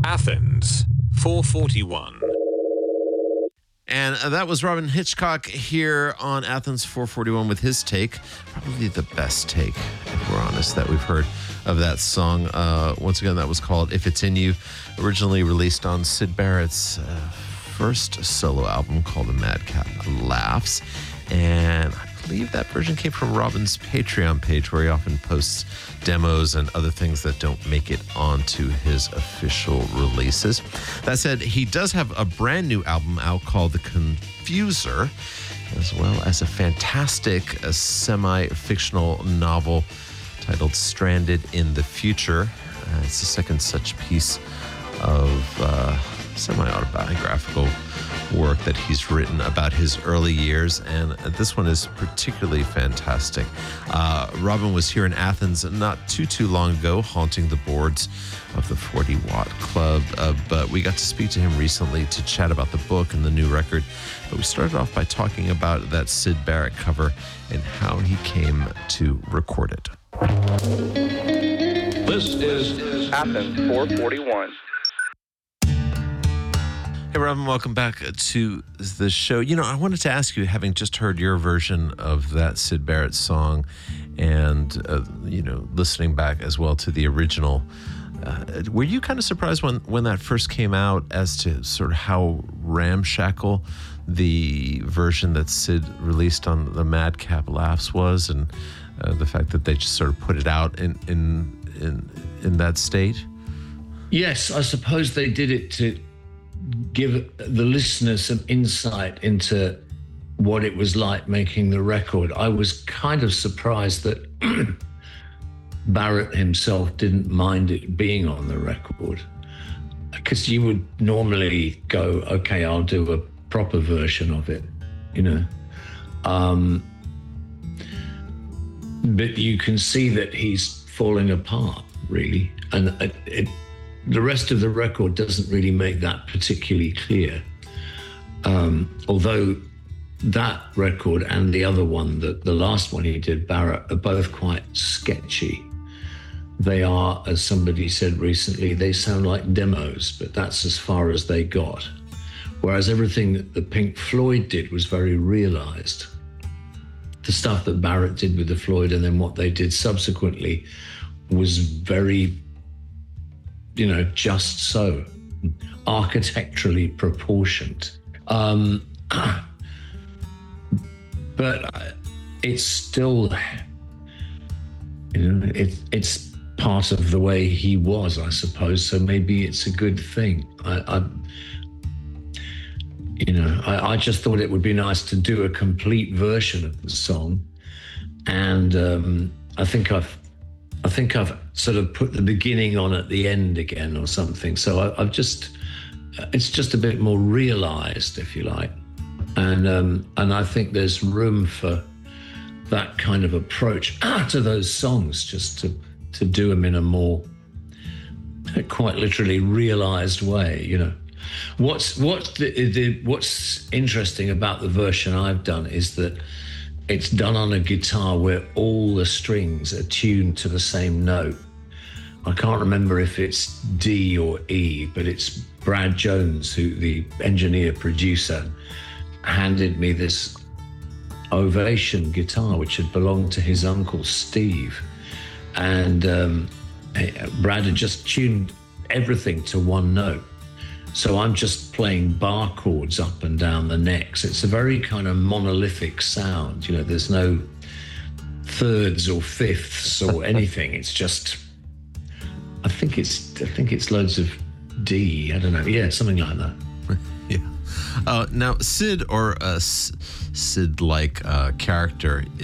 Athens, 441. And that was Robyn Hitchcock here on Athens 441 with his take, probably the best take, if we're honest, that we've heard of that song. Once again, that was called If It's In You, originally released on Syd Barrett's first solo album called The Madcap Laughs. And I believe that version came from Robyn's Patreon page, where he often posts demos and other things that don't make it onto his official releases. That said, he does have a brand new album out called The Confuser, as well as a fantastic semi-fictional novel titled Stranded in the Future. It's the second such piece of semi-autobiographical work that he's written about his early years, and this one is particularly fantastic. Robyn was here in Athens not too long ago, haunting the boards of the 40 Watt Club, but we got to speak to him recently to chat about the book and the new record. But we started off by talking about that Syd Barrett cover and how he came to record it. This is Athens 441. Hey, Robyn, welcome back to the show. You know, I wanted to ask you, having just heard your version of that Syd Barrett song and, listening back as well to the original, were you kind of surprised when that first came out as to sort of how ramshackle the version that Syd released on the Madcap Laughs was, and the fact that they just sort of put it out in that state? Yes, I suppose they did it to give the listener some insight into what it was like making the record. I was kind of surprised that Barrett himself didn't mind it being on the record, because you would normally go, okay, I'll do a proper version of it, but you can see that he's falling apart, really, and the rest of the record doesn't really make that particularly clear. Although that record and the other one, the last one he did, Barrett, are both quite sketchy. They are, as somebody said recently, they sound like demos, but that's as far as they got. Whereas everything that the Pink Floyd did was very realized. The stuff that Barrett did with the Floyd and then what they did subsequently was very, just so, architecturally proportioned. But it's still, it's part of the way he was, I suppose, so maybe it's a good thing. I just thought it would be nice to do a complete version of the song, and I think I've sort of put the beginning on at the end again or something. So it's just a bit more realized, if you like. And I think there's room for that kind of approach to those songs, just to do them in a more quite literally realized way, What's interesting about the version I've done is that it's done on a guitar where all the strings are tuned to the same note. I can't remember if it's D or E, but it's Brad Jones, who the engineer producer, handed me this Ovation guitar, which had belonged to his uncle Steve. And Brad had just tuned everything to one note. So I'm just playing bar chords up and down the necks. It's a very kind of monolithic sound. There's no thirds or fifths or anything. It's just, I think it's loads of D. I don't know. Yeah, something like that. Yeah. Now, Syd, or a Syd-like character,